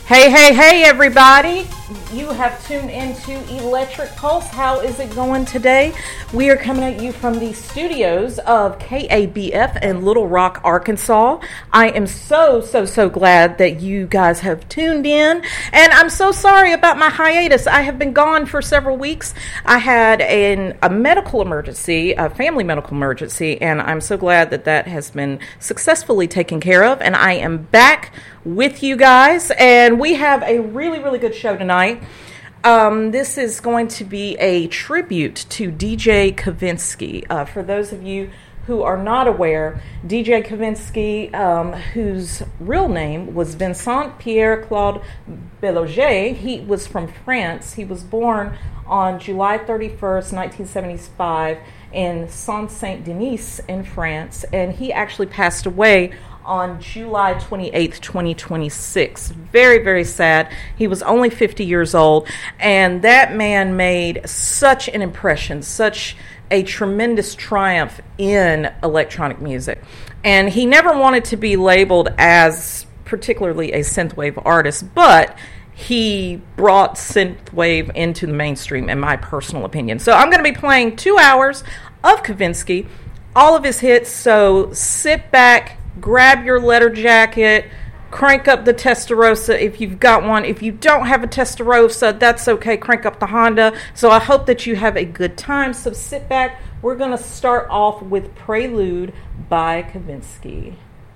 Hey, hey, hey, everybody. You have tuned into Electric Pulse. How is it going today? We are coming at you from the studios of KABF in Little Rock, Arkansas. I am so glad that you guys have tuned in. And I'm so sorry about my hiatus. I have been gone for several weeks. I had a medical emergency, a family medical emergency, and I'm so glad that that has been successfully taken care of. And I am back with you guys, and we have a really good show tonight. This is going to be a tribute to DJ Kavinsky. For those of you who are not aware, DJ Kavinsky, whose real name was Vincent Pierre Claude Beloger, he was from France. He was born on July 31st, 1975 in Saint-Denis in France, and he actually passed away on July 28th, 2026. Very sad. He was only 50 years old, and that man made such an impression, such a tremendous triumph in electronic music. And he never wanted to be labeled as particularly a synthwave artist, but he brought synthwave into the mainstream, in my personal opinion. So I'm going to be playing 2 hours of Kavinsky, all of his hits, so sit back, grab your leather jacket, crank up the Testarossa if you've got one. If you don't have a Testarossa, that's okay. Crank up the Honda. So I hope that you have a good time. So sit back. We're going to start off with Prelude by Kavinsky.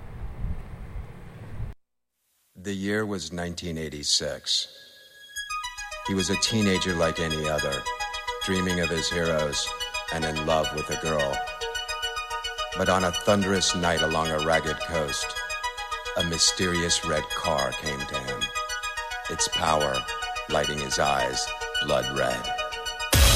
The year was 1986. He was a teenager like any other, dreaming of his heroes and in love with a girl. But on a thunderous night along a ragged coast, a mysterious red car came to him, its power lighting his eyes blood red.